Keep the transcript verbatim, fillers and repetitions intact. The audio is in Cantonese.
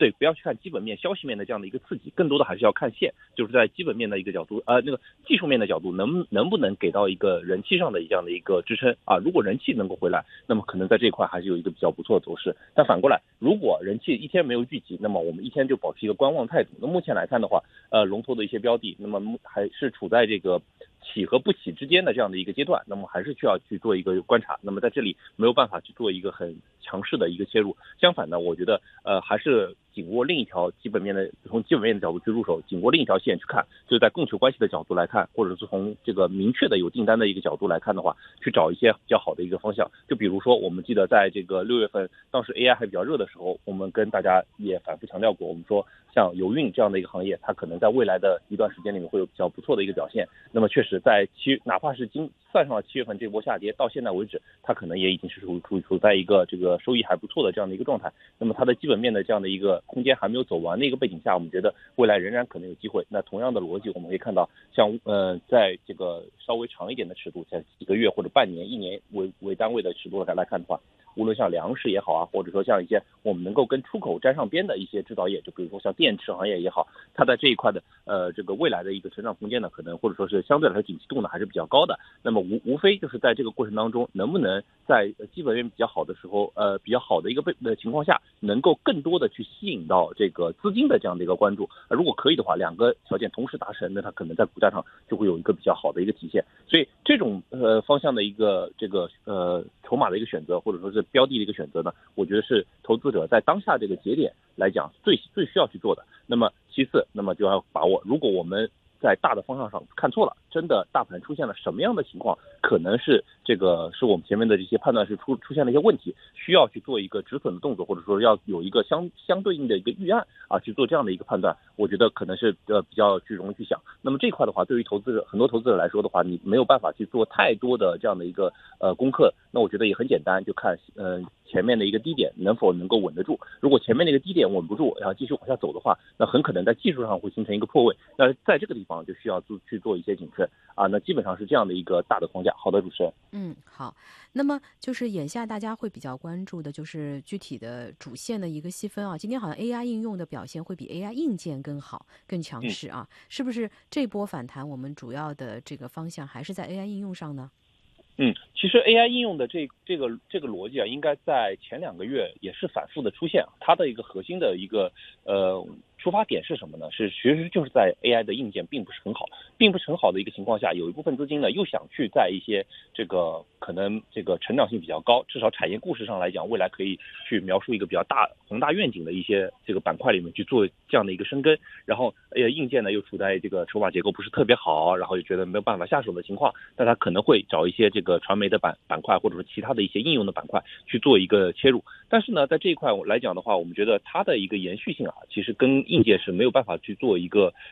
对，不要去看基本面、消息面的这样的一个刺激，更多的还是要看线，就是在基本面的一个角度，呃，那个技术面的角度，能能不能给到一个人气上的这样的一个支撑啊？如果人气能够回来，那么可能在这一块还是有一个比较不错的走势。但反过来，如果人气一天没有聚集，那么我们一天就保持一个观望态度。那目前来看的话，呃，龙头的一些标的，那么还是处在这个起和不起之间的这样的一个阶段，那么还是需要去做一个观察。那么在这里没有办法去做一个很强势的一个切入，相反呢，我觉得呃还是紧握另一条基本面的，从基本面的角度去入手，紧握另一条线去看，就是在供求关系的角度来看，或者是从这个明确的有订单的一个角度来看的话，去找一些比较好的一个方向。就比如说，我们记得在这个六月份，当时 A I 还比较热的时候，我们跟大家也反复强调过，我们说像油运这样的一个行业，它可能在未来的一段时间里面会有比较不错的一个表现。那么确实在七，哪怕是今算上了七月份这波下跌，到现在为止，它可能也已经是处处处在一个这个收益还不错的这样的一个状态。那么它的基本面的这样的一个空间还没有走完的一个背景下，我们觉得未来仍然可能有机会。那同样的逻辑，我们可以看到，像呃，在这个稍微长一点的尺度，在几个月或者半年、一年为为单位的尺度来来看的话，无论像粮食也好啊，或者说像一些我们能够跟出口沾上边的一些制造业，就比如说像电池行业也好，它在这一块的呃这个未来的一个成长空间呢，可能或者说是相对来说景气度呢还是比较高的。那么无无非就是在这个过程当中，能不能在基本面比较好的时候，呃比较好的一个背的情况下，能够更多的去吸引到这个资金的这样的一个关注。呃、如果可以的话，两个条件同时达成，那它可能在股价上就会有一个比较好的一个体现。所以这种呃方向的一个这个呃筹码的一个选择，或者说是标的的一个选择呢，我觉得是投资者在当下这个节点来讲最最需要去做的。那么其次，那么就要把握，如果我们在大的方向上看错了，真的大盘出现了什么样的情况，可能是这个是我们前面的这些判断是出出现了一些问题，需要去做一个止损的动作，或者说要有一个相相对应的一个预案啊，去做这样的一个判断，我觉得可能是呃比较去容易去想。那么这一块的话，对于投资者很多投资者来说的话，你没有办法去做太多的这样的一个呃功课，那我觉得也很简单，就看呃前面的一个低点能否能够稳得住。如果前面那个低点稳不住，然后继续往下走的话，那很可能在技术上会形成一个破位。那在这个地方就需要做去做一些谨慎啊。那基本上是这样的一个大的框架。好的，主持人。 嗯，好。那么就是眼下大家会比较关注的就是具体的主线的一个细分啊。今天好像 A I 应用的表现会比 A I 硬件更好、更强势啊。嗯、是不是这波反弹我们主要的这个方向还是在 A I 应用上呢？ 嗯，其实 A I 应用的这这个这个逻辑啊，应该在前两个月也是反复的出现。它的一个核心的一个呃出发点是什么呢？是其实就是在 A I 的硬件并不是很好，并不是很好的一个情况下，有一部分资金呢又想去在一些这个可能这个成长性比较高，至少产业故事上来讲，未来可以去描述一个比较大宏大愿景的一些这个板块里面去做这样的一个深耕。然后呃硬件呢又处在这个筹码结构不是特别好，然后又觉得没有办法下手的情况，那它可能会找一些这个传媒的板板块，或者说其他的一些应用的板块去做一个切入。但是呢，在这一块来讲的话，我们觉得它的一个延续性啊，其实跟硬件是没有办法去做一个